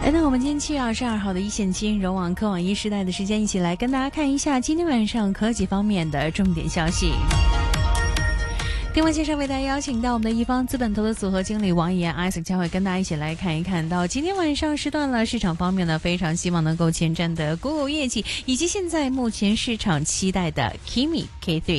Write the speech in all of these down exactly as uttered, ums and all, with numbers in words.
来到我们今天七月二十二号的一线金融网科网一时代的时间，一起来跟大家看一下今天晚上科技方面的重点消息。电话线上为大家邀请到我们的一方资本投资组合经理王岩 Isaac 将会跟大家一起来看一看到今天晚上时段了市场方面呢，非常希望能够前瞻的 Google 业绩，以及现在目前市场期待的 Kimi K 三。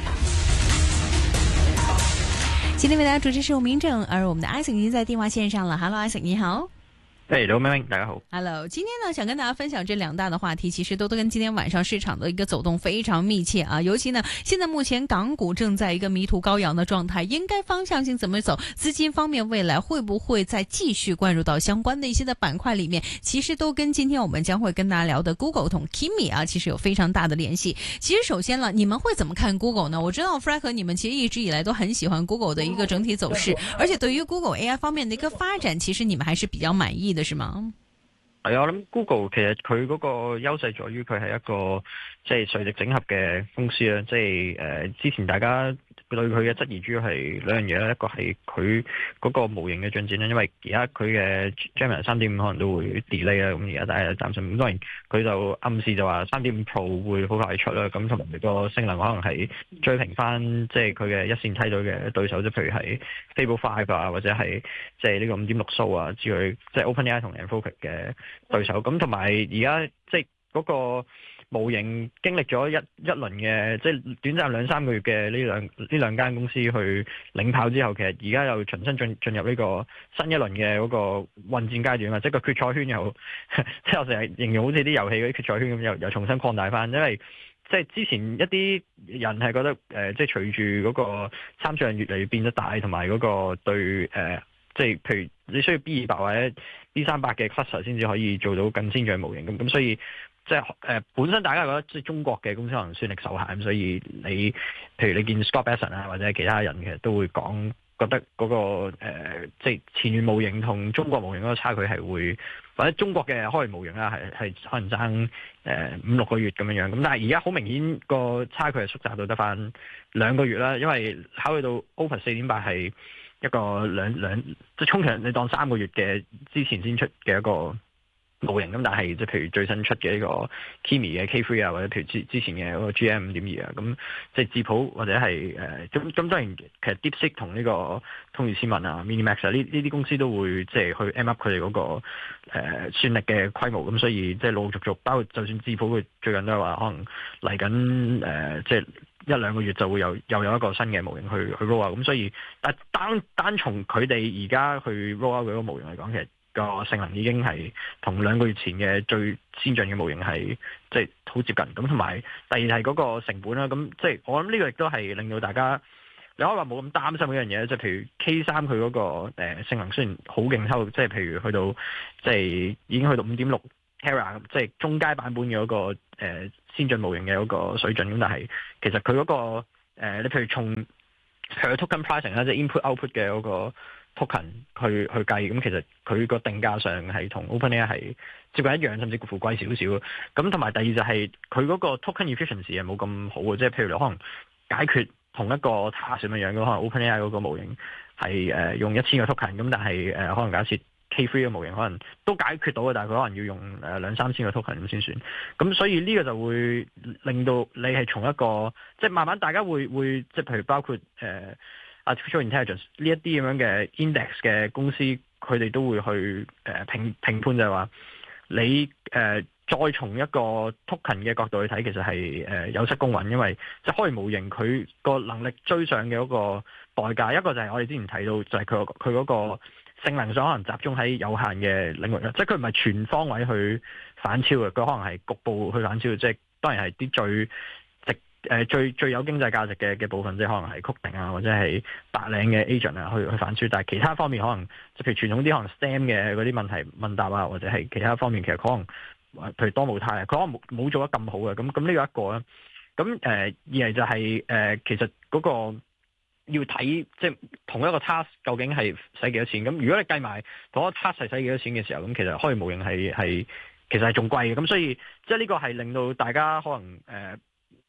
今天为大家主持是吴明正，而我们的 Isaac 已经在电话线上了。Hello Isaac， 你好。 哎，刘明明，大家好。 Hello， 今天呢，想跟大家分享这两大的话题，其实都都跟今天晚上市场的一个走动非常密切啊。尤其呢，现在目前港股正在一个迷途羔羊的状态，应该方向性怎么走？资金方面未来会不会再继续灌入到相关的一些的板块里面？其实都跟今天我们将会跟大家聊的 Google 同 Kimi 啊，其实有非常大的联系。其实首先了，你们会怎么看 Google 呢？我知道 Frank 和你们其实一直以来都很喜歡 Google 的一個整體走勢，而且對於 Google A I 方面的一個發展，其實你們還是比較滿意的，是嗎？ 係啊，我諗 Google 其實佢嗰個優勢在於佢係一個即係垂直整合嘅公司啦，即係誒之前大家對佢嘅質疑主要係兩樣嘢啦，一個係佢嗰個模型嘅進展啦，因為而家佢嘅 Gemini 三點五可能都會 delay 啦，咁而家大家擔心，當然佢就暗示就話三點五 Pro 會好快出啦，咁同埋個性能可能係追平翻即係佢嘅一線梯隊嘅對手，即係譬如係 Fable Five 啊，或者係即係呢個五點六 Soul 啊之類，即係 OpenAI 同 Anthropic 嘅對手，咁同埋而家即係嗰個模型經歷咗一一輪嘅即係短暫兩三個月嘅呢兩呢兩間公司去領跑之後，其實而家又重新進進入呢個新一輪嘅嗰個混戰階段啊，即係個決賽圈又即係我成日形容好似啲遊戲嗰啲決賽圈咁，又又重新擴大翻，因為即係之前一啲人係覺得誒、呃，即係隨住嗰個參數量越嚟越變得大，同埋嗰個對誒、呃，即係譬如你需要 B 二百或者 B 三百嘅 cluster 先至可以做到更先進嘅模型咁，咁所以即係誒、呃、本身大家覺得即係中國嘅公司可能算力受限，所以你譬如你見 Scott Bessent 啊或者其他人其實都會講覺得嗰、那個、呃、即係前沿模型同中國模型嗰個差距係會，或者中國嘅開源模型啦係係可能爭誒五六個月咁樣樣，咁但係而家好明顯個差距係縮窄到得翻兩個月啦，因為考慮到 Opus 四點八係一個兩兩即係通常你當三個月嘅之前先出嘅一個模型，咁但係即係譬如最新出嘅呢個 Kimi 嘅 K 三啊，或者譬如之之前嘅嗰個 G M 五點二啊，咁即係智譜或者係誒咁咁當然其實 DeepSeek 同呢個通義千問啊、Minimax 啊呢呢啲公司都會即係去 amp up 佢哋嗰個誒、呃、算力嘅規模，咁所以即係陸陸續續包括就算智譜佢最近都係話可能嚟緊誒即係一兩個月就會有又有一個新嘅模型去去 roll out，咁所以但單單從佢哋而家去 roll out 嗰個模型嚟講，其實個性能已經係同兩個月前嘅最先進嘅模型係即係好接近，咁同埋第二係嗰個成本啦，咁即係我諗呢個亦都係令到大家你可以話冇咁擔心嗰樣嘢，即係譬如 K 三佢嗰個誒性能雖然好勁抽，即係譬如去到即係已經去到五點六 Tera， 即係中階版本嘅嗰個誒先進模型嘅嗰個水準，咁但係其實佢嗰個誒你譬如從譬如 token pricing 啦，即係 input output 嘅嗰個token 去去計，咁其實佢個定價上係同 OpenAI 係接近一樣，甚至乎貴少少。咁同埋第二就係佢嗰個 token efficiency 係冇咁好嘅，即係譬如你可能解決同一個 task 咁樣樣，可能 OpenAI 嗰個模型係誒、呃、用一千個 token，咁但係誒、呃、可能假設 K 三嘅模型可能都解決到嘅，但係佢可能要用誒兩三千個 token 咁先算。咁所以呢個就會令到你係從一個即係慢慢大家會會即係譬如包括誒。呃Artificial Intelligence 呢一啲咁樣嘅 index 嘅公司，佢哋都會去誒、呃、評評判就係話你誒、呃、再從一個 token 嘅角度去睇，其實係誒、呃、有失公允，因為即係開源模型佢個能力追上嘅嗰個代價，一個就係我哋之前提到就係佢佢嗰個性能上可能集中喺有限嘅領域啦，即係佢唔係全方位去反超嘅，佢可能係局部去反超，即係當然係啲最誒、呃、最最有經濟價值嘅嘅部分，即係可能係 coding 啊，或者係白領嘅 agent 啊，去去反輸。但係其他方面可能，即譬如傳統啲可能 STEM 嘅嗰啲問題問答啊，或者係其他方面，其實可能譬如多模態啊，佢可能冇冇做得咁好嘅。咁咁呢個一個啦。咁誒、呃、二嚟就係、是、誒、呃、其實嗰個要睇即係同一個 task 究竟係使幾多錢。咁如果你計埋同一個 task 係使幾多錢嘅時候，咁其實開源模型係係其實係仲貴嘅。咁所以即係呢個係令到大家可能誒。呃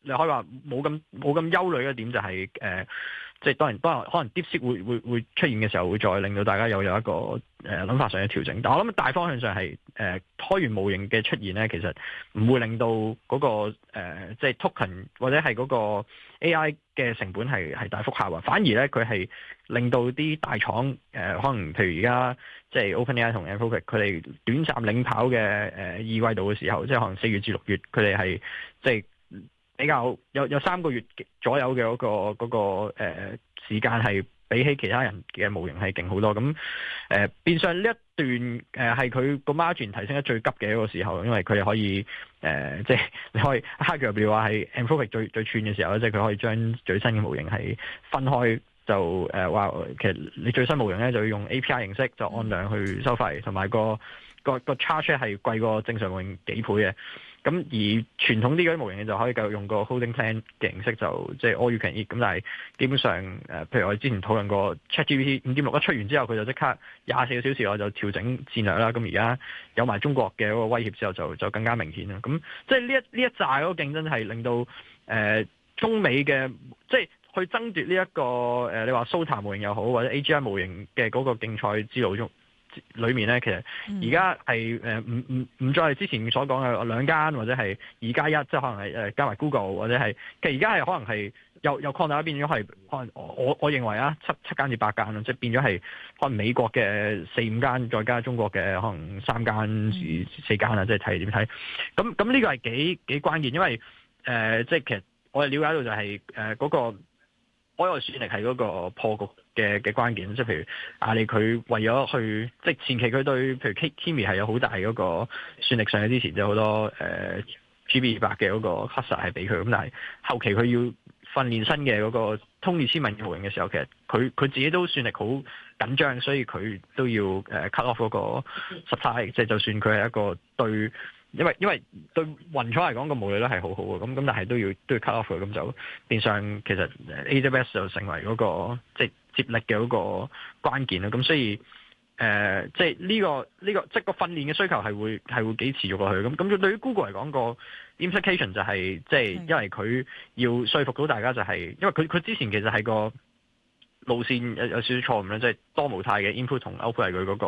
你可以話冇咁冇咁憂慮嘅點就係、是、誒。呃即係當然，當然可能 DeepSeek 會會會出現嘅時候，會再令到大家又有一個誒諗、呃、法上嘅調整。但我諗大方向上係誒、呃、開源模型嘅出現咧，其實唔會令到嗰、那個、呃、即係 token 或者係嗰個 A I 嘅成本係係大幅下滑，反而咧佢係令到啲大廠誒、呃、可能譬如而家即係 OpenAI 同 Anthropic 佢哋短暫領跑嘅誒、呃、二季度嘅時候，即係可能四月至六月，佢哋係即係。比較有有三個月左右嘅嗰、那個嗰、那個誒、呃、時間係比起其他人嘅模型係勁好多，咁誒、呃、變相呢一段誒係佢個 margin 提升得最急嘅一個時候，因為佢哋可以誒、呃、即係你可以 argue 話係 Anthropic 最最串嘅時候咧，即係佢可以將最新嘅模型係分開，就誒話、呃、其實你最新模型咧就要用 A P I 形式就按量去收費，同埋個個個 charge 係貴過正常模型幾倍嘅。咁而傳統啲嗰啲模型就可以繼續用個 holding plan 嘅形式，就即係 all you can eat。咁但係基本上誒、呃，譬如我哋之前討論過 ChatGPT 五點六一出完之後，佢就即刻廿四個小時我就調整戰略啦。咁而家有埋中國嘅嗰個威脅之後就，就就更加明顯啦。咁即係呢一呢一紮嗰個競爭係令到誒、呃、中美嘅即係去爭奪呢、這、一個誒、呃，你話 S O T A 模型又好，或者 A G I 模型嘅嗰個競賽之路中。裏面咧，其實而家係誒唔唔唔再係之前所講嘅兩間或者係二加一，即係可能係誒加埋 Google 或者係，其實而家係可能係又又擴大變咗係可能我我認為啊七七間至八間咯，即係變咗係可能美國嘅四五間，再加中國嘅可能三間至四間啊，即係睇點睇。咁咁呢個係幾幾關鍵，因為誒、呃、即係其實我哋了解到就係誒嗰個。海外算力係嗰個破局嘅嘅關鍵，即係譬如阿里佢為咗去，即係前期佢對譬如 Kimi 係有好大嗰個算力上嘅支持，就好多誒、呃、G B 二百嘅嗰個 cluster 係俾佢，咁但係後期佢要訓練新嘅嗰個 Tony 千萬模型嘅時候，其實佢佢自己都算力好緊張，所以佢都要誒 cut off 嗰個 supply，即係就算佢係一個對。因為因為對雲廠嚟講個毛利率係好好嘅，咁咁但係都要都要 cut off 佢，咁就變相其實 A W S 就成為嗰、那個即係接力嘅嗰個關鍵啦。咁所以誒、呃、即係呢、這個呢、這個即係個訓練嘅需求係會係會幾持續落去。咁咁對於 Google 嚟講個 implication 就係、是、即係因為佢要說服到大家就係、是、因為佢佢之前其實係個。路線有有少少錯誤咧，即係多模態嘅 input 同 output 係佢嗰個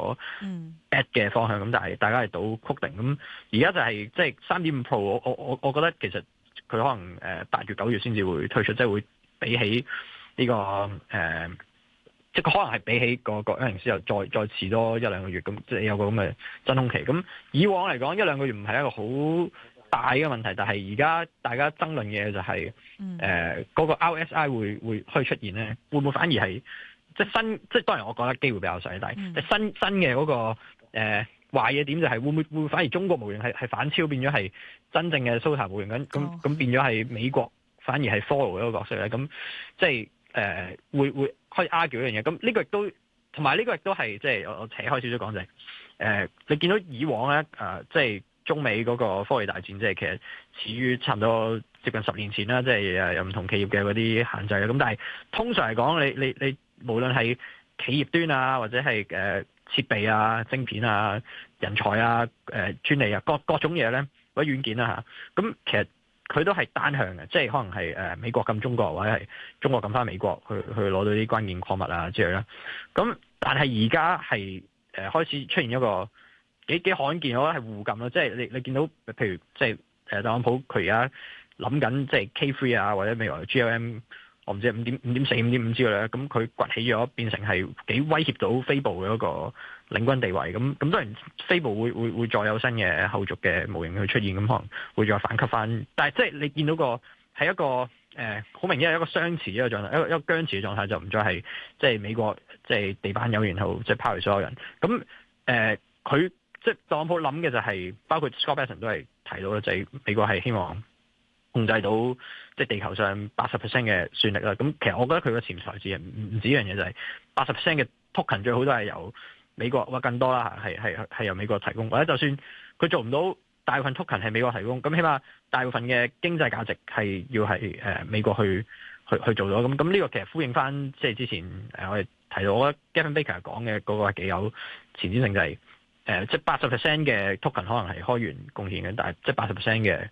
at 嘅方向，咁、嗯、但係大家係賭 coding，咁而家就係即係三點五 Pro，我我我我覺得其實佢可能誒八月九月先至會推出，即係會比起呢、這個誒、呃，即係佢可能係比起個個 earnings 之後再再遲多一兩個月，咁即係有個咁嘅真空期。咁以往嚟講一兩個月唔係一個好大嘅問題，但係而家大家爭論嘅就係誒嗰個 R S I 會會可以出現咧，會唔會反而係即係新？即係當然我覺得機會比較細，但係、嗯、新新嘅嗰、那個誒、呃、壞嘅點就係會唔會會唔會反而中國模型係係反超變咗係真正嘅 S O T A 模型咁咁咁變咗係美國反而係 follow 一個角色咧？咁即係誒、呃、會會可以 argue 一樣嘢。咁呢個亦都同埋呢個亦都係即係我我扯開少少講就係、是、誒、呃、你見到以往咧誒、呃、即係。中美嗰個科技大戰，即係其實始於差唔多接近十年前啦，即係誒有唔同企業嘅嗰啲限制啦。咁但係通常嚟講，你你你無論係企業端啊，或者係誒設備啊、晶片啊、人才啊、誒、呃、專利啊，各各種嘢咧，或者軟件啦嚇，咁其實佢都係單向嘅，即係可能係誒美國撳中國，或者係中國撳翻美國去去攞到啲關鍵礦物啊之類啦。咁但係而家係誒開始出現一個。幾幾罕見，我覺得係互禁咯，即係你你見到，譬如即係誒特朗普佢而家諗緊即係 K 三啊，或者未來 G L M，我唔知五點五點四、五點五之類咧，咁佢崛起咗，變成係幾威脅到飛步嘅嗰個領軍地位。咁咁當然飛步會會會再有新嘅後續嘅模型去出現，咁可能會再反擊翻。但係即係你見到個係一個誒好、呃、明顯係一個相持一個狀態，一個一個僵持嘅狀態，就唔再係即係美國即係地板油，然後即係拋嚟所有人。咁誒佢。呃即係特朗普諗嘅就係、是，包括 Scott Bessent 都係提到啦，就係、是、美國係希望控制到即係地球上八十 percent 嘅算力啦。咁其實我覺得佢個潛台詞唔唔止一樣嘢，就係八十 percent 嘅 token 最好都係由美國或更多啦，係係係由美國提供。或者就算佢做唔到大部分 token 係美國提供，咁起碼大部分嘅經濟價值係要係誒、呃、美國去去去做到。咁咁呢個其實呼應翻即係之前誒、呃、我哋提到，我覺得 Gavin Baker 講嘅嗰個係幾有前瞻性，就係、是。誒、呃，即係八十 percent 嘅 token 可能係開源貢獻嘅，但係即係八十 percent 嘅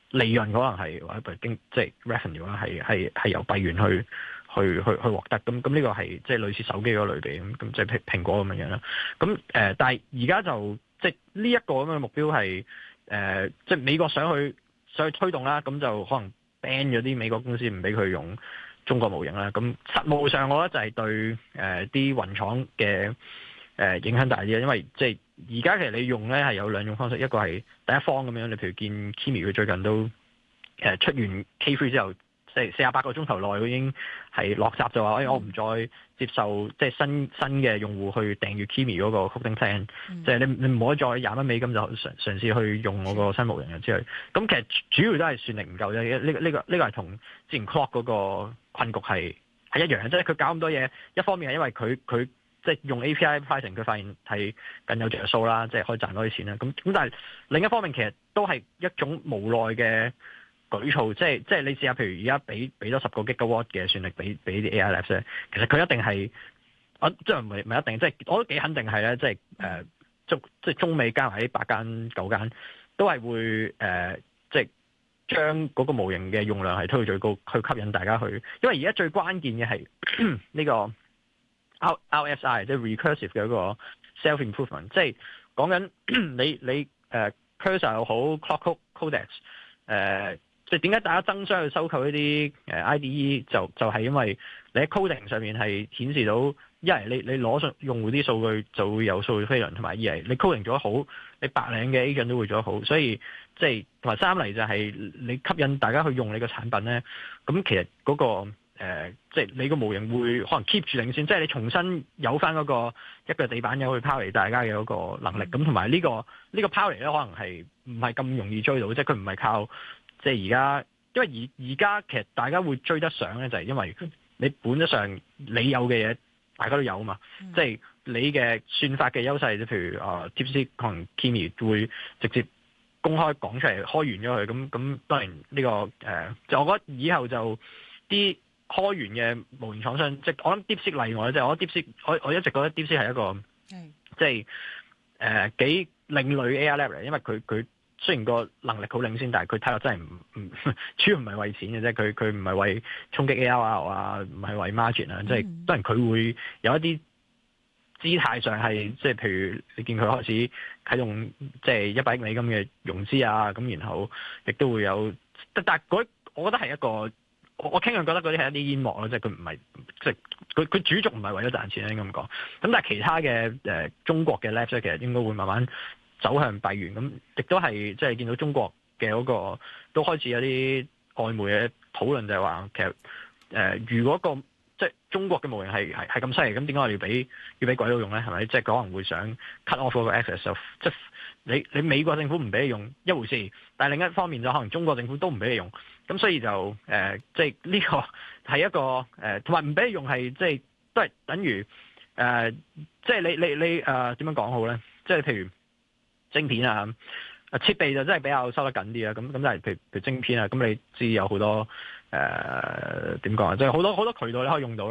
利潤可能係或者經即係 revenue 啦，係係係由幣源去去去去獲得。咁咁呢個係即係類似手機嗰類比咁，咁即係蘋蘋果咁樣樣啦。咁誒、呃，但係而家就即係呢一個咁嘅目標係誒、呃，即係美國想去想去推動啦，咁就可能 ban 咗啲美國公司唔俾佢用中國模型啦。咁實務上我覺得就係對誒啲雲廠嘅誒影響大啲，因為即係而家其實你用咧係有兩種方式，一個係第一方咁樣，你譬如見 Kimi 佢最近都誒出完 K 三之後，即係四十八個鐘頭內佢已經係落閘就話，哎，我唔再接受即係新新嘅用戶去訂閱 Kimi 嗰個 coding plan，嗯、即係你你唔可以再廿蚊美金就嘗嘗試去用我個新模型嘅之類。咁其實主要都係算力唔夠啫。呢、呢個呢、呢個呢、呢個係同之前 Clock 嗰個困局係係一樣嘅，即係佢搞咁多嘢，一方面係因為佢佢。即係用 A P I pricing，佢發現係更有著數啦，即係可以賺多啲錢啦。咁咁但係另一方面，其實都係一種無奈嘅舉措。即係即係你試下，譬如而家俾俾多十個 gigawatt 嘅算力俾俾啲 A I labs 咧，其實佢一定係我即係唔係唔係一定，即係我都幾肯定係咧。即係誒中即係中美加埋呢八間九間都係會誒、呃、即係將嗰個模型嘅用量係推到最高，去吸引大家去。因為而家最關鍵嘅係呢個。R S I 即係 recursive 嘅一個 self improvement， 即係講緊你你誒、uh, cursor 又好 clock codex 誒、uh，即係點解大家爭相去收購一啲誒 I D E 就就係、是、因為你喺 coding 上面係顯示到一係你你攞上用戶啲數據就會有數據飛輪，同埋二係你 coding 做得好，你白領嘅 agent 都會做得好，所以即係同埋三嚟就係你吸引大家去用你個產品咧，咁其實嗰、那個。誒、呃，即係你個模型會可能 keep 住領先，即係你重新有翻嗰個一個地板油去拋離大家嘅嗰個能力，咁同埋呢個呢、呢個拋離咧，可能係唔係咁容易追到，即係佢唔係靠即係而家，因為而而家其實大家會追得上咧，就係、係、因為你本質上你有嘅嘢大家都有啊嘛，嗯、即係你嘅算法嘅優勢，即譬如啊 DeepSeek 可能 Kimi 會直接公開講出嚟，開完咗佢，咁咁當然呢、呢個誒、呃，就我覺得以後就啲。開完嘅模型廠商，即係我諗 DeepSeek 例外，即係我 DeepSeek，我我一直覺得 DeepSeek 係一個，是即係誒幾另類 A I lab 嚟，因為佢佢雖然個能力好領先，但係佢睇落真係唔唔，主要唔係為錢嘅啫，佢佢唔係為衝擊 A R R 啊，唔係為 margin 啊，即係當然佢會有一啲姿態上係，即係譬如你見佢開始啟動即係一百億美金嘅融資啊，咁然後亦都會有，但係嗰我覺得係一個。我我傾向覺得嗰啲係一啲煙幕咯，即係佢唔係即係佢佢主軸唔係為咗賺錢咧咁講。咁但係其他嘅誒、呃、中國嘅 labs 其實應該會慢慢走向幣源，咁亦都係即係見到中國嘅嗰、那個都開始有啲曖昧嘅討論，就係話其實誒、呃、如果個即係中國嘅模型係係係咁犀利，咁點解我哋要俾要俾鬼佬用咧？係咪？即係可能會想 cut off 嗰個 access， 就即係你你美國政府唔俾你用一回事，但係另一方面就可能中國政府都唔俾你用。咁所以就誒、呃，即係呢個係一個誒，同埋唔俾你用係即係都係等於誒、呃，即係你你你誒點樣講好咧？即係譬如晶片啊，設備就真係比較收得緊啲啊。咁咁就係譬如譬如晶片啊，咁你知有好多誒點講啊，即係好多好多渠道你可以用到。